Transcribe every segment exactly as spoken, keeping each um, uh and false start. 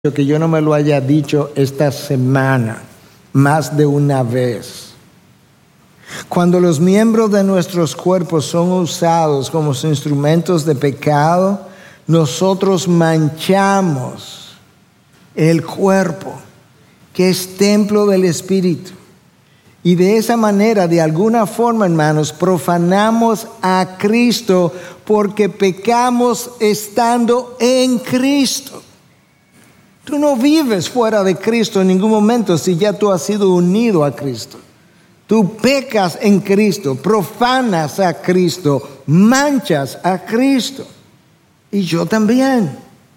que yo no me lo haya dicho esta semana más de una vez. Cuando los miembros de nuestros cuerpos son usados como instrumentos de pecado, nosotros manchamos el cuerpo, que es templo del Espíritu. Y de esa manera, de alguna forma, hermanos, profanamos a Cristo porque pecamos estando en Cristo. Tú no vives fuera de Cristo en ningún momento si ya tú has sido unido a Cristo. Tú pecas en Cristo, profanas a Cristo, manchas a Cristo. Y yo también.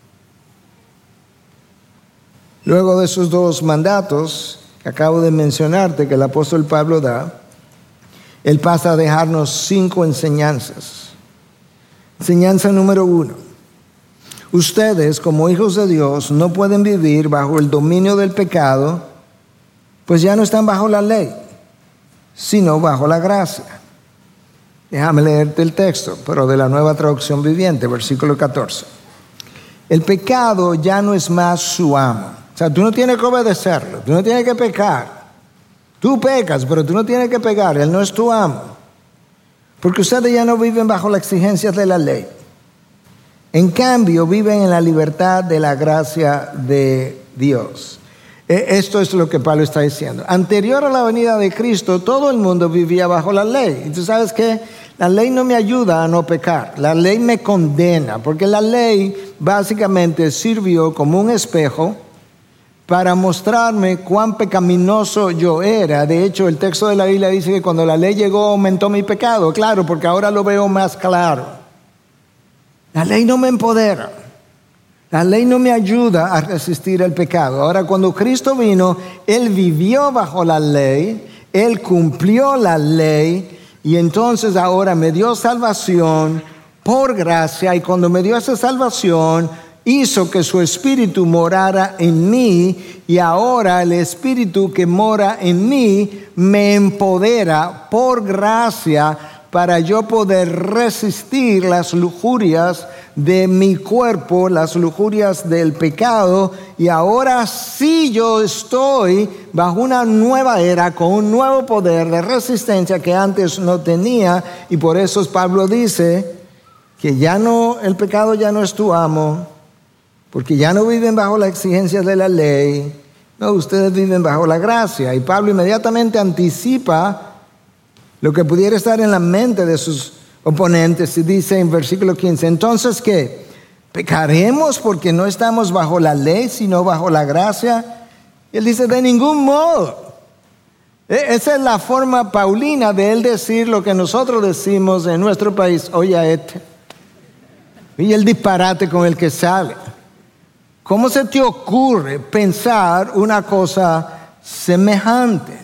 Luego de esos dos mandatos que acabo de mencionarte, que el apóstol Pablo da, él pasa a dejarnos cinco enseñanzas. Enseñanza número uno. Ustedes, como hijos de Dios, no pueden vivir bajo el dominio del pecado, pues ya no están bajo la ley, sino bajo la gracia. Déjame leerte el texto, pero de la Nueva Traducción Viviente, versículo catorce. El pecado ya no es más su amo. O sea, tú no tienes que obedecerlo, tú no tienes que pecar. Tú pecas, pero tú no tienes que pecar, él no es tu amo. Porque ustedes ya no viven bajo las exigencias de la ley. En cambio, viven en la libertad de la gracia de Dios. Esto es lo que Pablo está diciendo. Anterior a la venida de Cristo, todo el mundo vivía bajo la ley. Y tú sabes que la ley no me ayuda a no pecar. La ley me condena, porque la ley básicamente sirvió como un espejo para mostrarme cuán pecaminoso yo era. De hecho, el texto de la Biblia dice que cuando la ley llegó aumentó mi pecado. Claro, porque ahora lo veo más claro. La ley no me empodera. La ley no me ayuda a resistir el pecado. Ahora, cuando Cristo vino, Él vivió bajo la ley, Él cumplió la ley, y entonces ahora me dio salvación por gracia, y cuando me dio esa salvación, hizo que su Espíritu morara en mí, y ahora el Espíritu que mora en mí me empodera por gracia para yo poder resistir las lujurias de mi cuerpo, las lujurias del pecado, y ahora sí yo estoy bajo una nueva era con un nuevo poder de resistencia que antes no tenía, y por eso Pablo dice que ya no, el pecado ya no es tu amo, porque ya no viven bajo las exigencias de la ley, no, ustedes viven bajo la gracia. Y Pablo inmediatamente anticipa lo que pudiera estar en la mente de sus oponentes, y dice en versículo quince, entonces ¿qué? ¿Pecaremos porque no estamos bajo la ley, sino bajo la gracia? Y él dice, de ningún modo. Esa es la forma paulina de él decir lo que nosotros decimos en nuestro país, oye este, y el disparate con el que sale. ¿Cómo se te ocurre pensar una cosa semejante?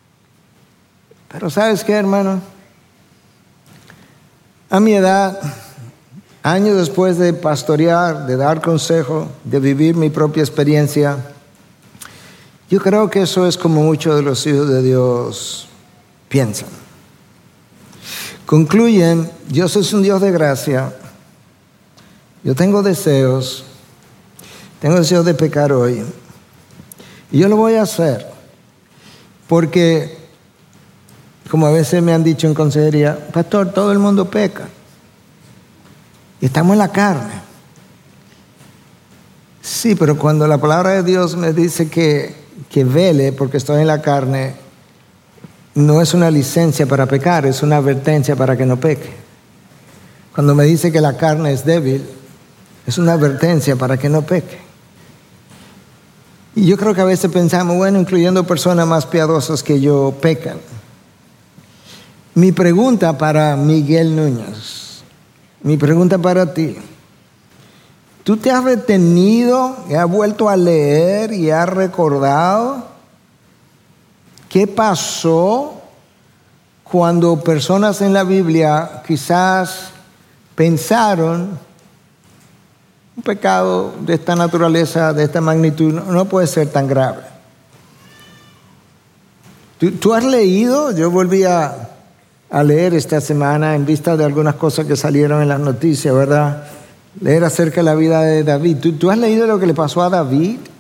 Pero ¿sabes qué, hermano? A mi edad, años después de pastorear, de dar consejo, de vivir mi propia experiencia, yo creo que eso es como muchos de los hijos de Dios piensan. Concluyen, Dios es un Dios de gracia, yo tengo deseos, tengo deseos de pecar hoy, y yo lo voy a hacer, porque como a veces me han dicho en consejería, pastor, todo el mundo peca. Y estamos en la carne. Sí, pero cuando la palabra de Dios me dice que, que vele porque estoy en la carne, no es una licencia para pecar, es una advertencia para que no peque. Cuando me dice que la carne es débil, es una advertencia para que no peque. Y yo creo que a veces pensamos, bueno, incluyendo personas más piadosas que yo, pecan. Mi pregunta para Miguel Núñez, mi pregunta para ti, ¿tú te has detenido y has vuelto a leer y has recordado qué pasó cuando personas en la Biblia quizás pensaron un pecado de esta naturaleza, de esta magnitud, no puede ser tan grave? ¿Tú, tú has leído? Yo volví a... a leer esta semana en vista de algunas cosas que salieron en las noticias, ¿verdad? leer acerca de la vida de David. ¿Tú, tú has leído lo que le pasó a David?